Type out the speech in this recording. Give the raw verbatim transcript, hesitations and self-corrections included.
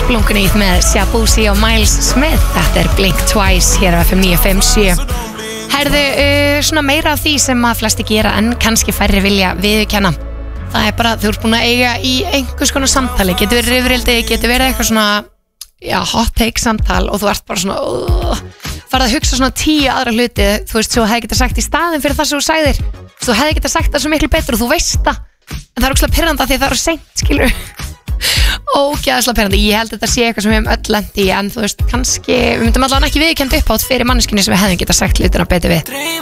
Splunkunýtt með Shabuzi og Miles Smith. Þetta er Blink Twice hér á F M níu fimm sjö. Herðu, uh, svona meira af því sem að flesti gera en kannski færri vilja viðurkenna. Það er bara, þú ert búin að eiga í einhvers konar samtali, getur verið rifrildi, getur verið eitthvað svona, já, hot take samtal og þú ert bara svona, uh, farið að hugsa svona tíu aðra hluti, þú veist, svo hefði getað sagt í staðin fyrir það sem þú sagðir, þú hefði getað sagt það svo miklu betur og þú veist það, en það er ógeðslega pirrandi því það eru seint, skilur, ógeðslega pirrandi. Ég held að þetta sé eitthvað sem við hefum öll lent í, en þú veist, kannski, við myndum allavega ekki viðurkennt upp átt fyrir manneskinu sem við hefðum getað sagt hlutina betur við.